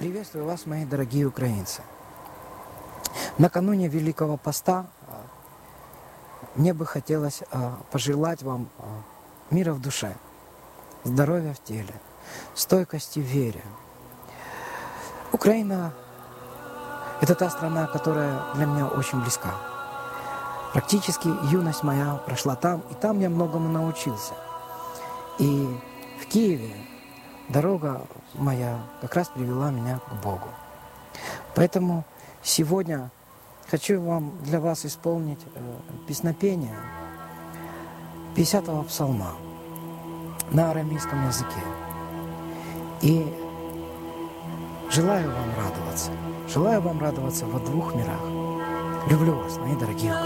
Приветствую вас, мои дорогие украинцы. Накануне Великого Поста мне бы хотелось пожелать вам мира в душе, здоровья в теле, стойкости в вере. Украина – это та страна, которая для меня очень близка. Практически юность моя прошла там, и там я многому научился. И в Киеве дорога моя как раз привела меня к Богу. Поэтому сегодня хочу для вас исполнить песнопение 50-го псалма на арамейском языке. И желаю вам радоваться во двух мирах. Люблю вас, мои дорогие.